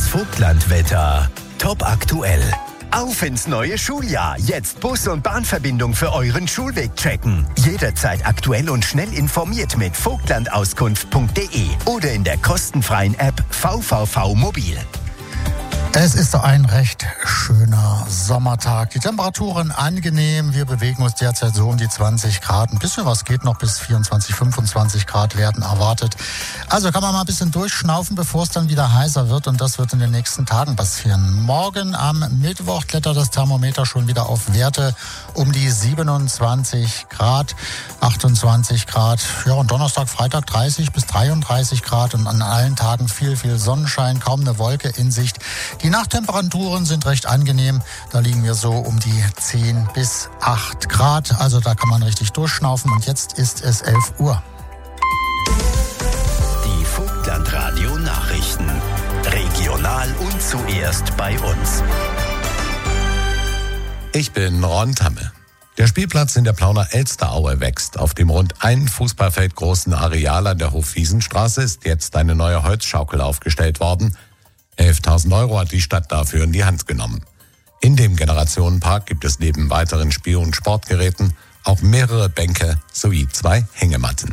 Vogtlandwetter. Top aktuell. Auf ins neue Schuljahr. Jetzt Bus- und Bahnverbindung für euren Schulweg checken. Jederzeit aktuell und schnell informiert mit vogtlandauskunft.de oder in der kostenfreien App VVV Mobil. Es ist ein recht schöner Sommertag. Die Temperaturen angenehm. Wir bewegen uns derzeit so um die 20 Grad. Ein bisschen was geht noch, bis 24, 25 Grad werden erwartet. Also kann man mal ein bisschen durchschnaufen, bevor es dann wieder heißer wird. Und das wird in den nächsten Tagen passieren. Morgen am Mittwoch klettert das Thermometer schon wieder auf Werte um die 27 Grad, 28 Grad. Ja, und Donnerstag, Freitag 30 bis 33 Grad. Und an allen Tagen viel Sonnenschein, kaum eine Wolke in Sicht. Die Nachttemperaturen sind recht angenehm. Da liegen wir so um die 10 bis 8 Grad. Also da kann man richtig durchschnaufen. Und jetzt ist es 11 Uhr. Die Vogtlandradio Nachrichten. Regional und zuerst bei uns. Ich bin Ron Tamme. Der Spielplatz in der Plauner Elsteraue wächst. Auf dem rund 1 Fußballfeld großen Areal an der Hofwiesenstraße ist jetzt eine neue Holzschaukel aufgestellt worden. 11.000 Euro hat die Stadt dafür in die Hand genommen. In dem Generationenpark gibt es neben weiteren Spiel- und Sportgeräten auch mehrere Bänke sowie 2 Hängematten.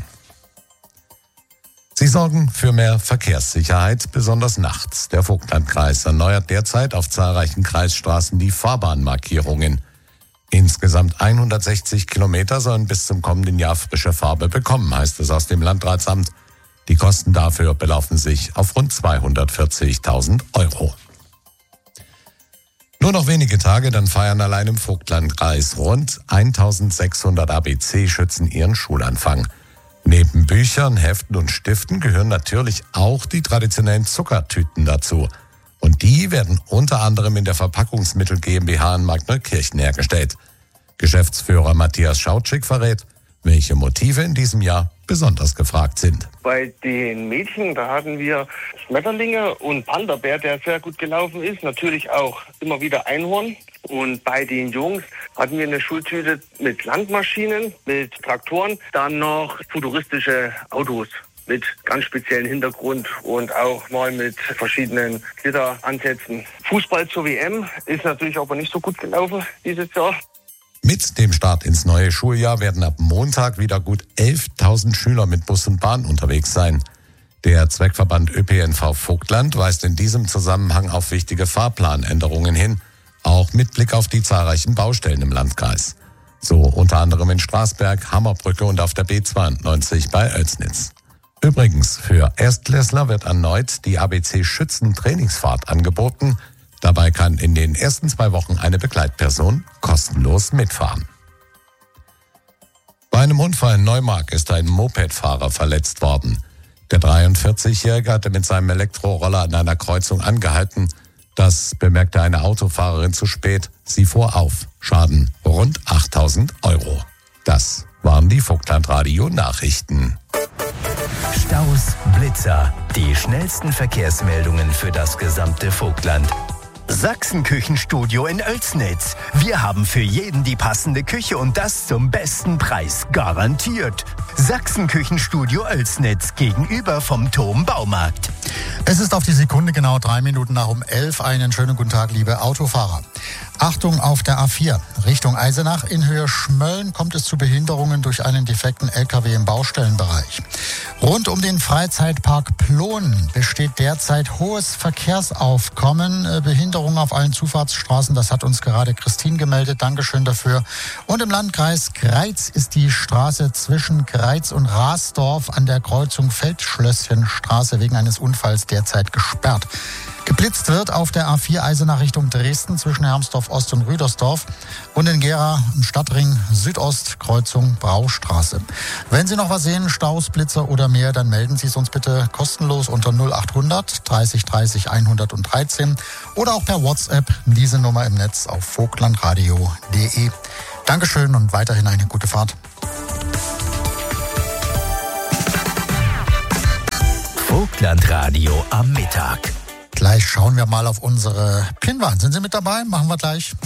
Sie sorgen für mehr Verkehrssicherheit, besonders nachts. Der Vogtlandkreis erneuert derzeit auf zahlreichen Kreisstraßen die Fahrbahnmarkierungen. Insgesamt 160 Kilometer sollen bis zum kommenden Jahr frische Farbe bekommen, heißt es aus dem Landratsamt. Die Kosten dafür belaufen sich auf rund 240.000 Euro. Nur noch wenige Tage, dann feiern allein im Vogtlandkreis rund 1.600 ABC-Schützen ihren Schulanfang. Neben Büchern, Heften und Stiften gehören natürlich auch die traditionellen Zuckertüten dazu. Und die werden unter anderem in der Verpackungsmittel GmbH in Markneukirchen hergestellt. Geschäftsführer Matthias Schautschik verrät, welche Motive in diesem Jahr besonders gefragt sind. Bei den Mädchen, da hatten wir Schmetterlinge und Panda-Bär, der sehr gut gelaufen ist. Natürlich auch immer wieder Einhorn. Und bei den Jungs hatten wir eine Schultüte mit Landmaschinen, mit Traktoren, dann noch futuristische Autos mit ganz speziellen Hintergrund und auch mal mit verschiedenen Glitteransätzen. Fußball zur WM ist natürlich aber nicht so gut gelaufen dieses Jahr. Mit dem Start ins neue Schuljahr werden ab Montag wieder gut 11.000 Schüler mit Bus und Bahn unterwegs sein. Der Zweckverband ÖPNV Vogtland weist in diesem Zusammenhang auf wichtige Fahrplanänderungen hin, auch mit Blick auf die zahlreichen Baustellen im Landkreis. So unter anderem in Straßberg, Hammerbrücke und auf der B92 bei Oelsnitz. Übrigens, für Erstklässler wird erneut die ABC-Schützen-Trainingsfahrt angeboten. Dabei kann in den ersten 2 Wochen eine Begleitperson kostenlos mitfahren. Bei einem Unfall in Neumark ist ein Mopedfahrer verletzt worden. Der 43-Jährige hatte mit seinem Elektroroller an einer Kreuzung angehalten. Das bemerkte eine Autofahrerin zu spät. Sie fuhr auf. Schaden rund 8.000 Euro. Das waren die Vogtlandradio Nachrichten. Staus, Blitzer. Die schnellsten Verkehrsmeldungen für das gesamte Vogtland. Sachsenküchenstudio in Oelsnitz. Wir haben für jeden die passende Küche und das zum besten Preis. Garantiert. Sachsenküchenstudio Oelsnitz gegenüber vom Thom Baumarkt. Es ist auf die Sekunde genau 3 Minuten nach um 11. Einen schönen guten Tag, liebe Autofahrer. Achtung auf der A4. Richtung Eisenach in Höhe Schmölln kommt es zu Behinderungen durch einen defekten LKW im Baustellenbereich. Rund um den Freizeitpark Plonen besteht derzeit hohes Verkehrsaufkommen. Behinderungen auf allen Zufahrtsstraßen, das hat uns gerade Christine gemeldet. Dankeschön dafür. Und im Landkreis Greiz ist die Straße zwischen Greiz und Rasdorf an der Kreuzung Feldschlösschenstraße wegen eines Unfalls derzeit gesperrt. Geblitzt wird auf der A4 Eisenach Richtung Dresden zwischen Hermsdorf Ost und Rüdersdorf und in Gera im Stadtring Südost Kreuzung Braustraße. Wenn Sie noch was sehen, Staus, Blitzer oder mehr, dann melden Sie es uns bitte kostenlos unter 0800 30 30 113 oder auch per WhatsApp diese Nummer im Netz auf vogtlandradio.de. Dankeschön und weiterhin eine gute Fahrt. Vogtlandradio am Mittag. Gleich schauen wir mal auf unsere Pinnwand. Sind Sie mit dabei? Machen wir gleich.